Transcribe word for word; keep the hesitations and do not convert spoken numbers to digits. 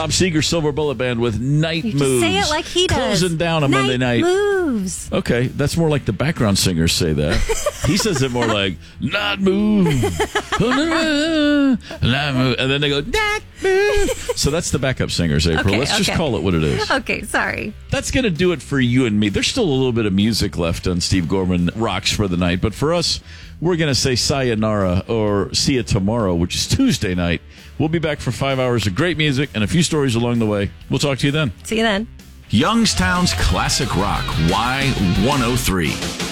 Bob Seger, Silver Bullet Band with Night You Moves. just say it like he does. Closing down a Night Monday night. Moves. Okay, that's more like the background singers say that. He says it more like, not move. Not move. And then they go, not move. So that's the backup singers, April. Okay, Let's just okay. call it what it is. Okay, sorry. That's going to do it for you and me. There's still a little bit of music left on Steve Gorman Rocks for the night. But for us, we're going to say sayonara or see you tomorrow, which is Tuesday night. We'll be back for five hours of great music and a few stories along the way. We'll talk to you then. See you then. Youngstown's Classic Rock, Y one oh three.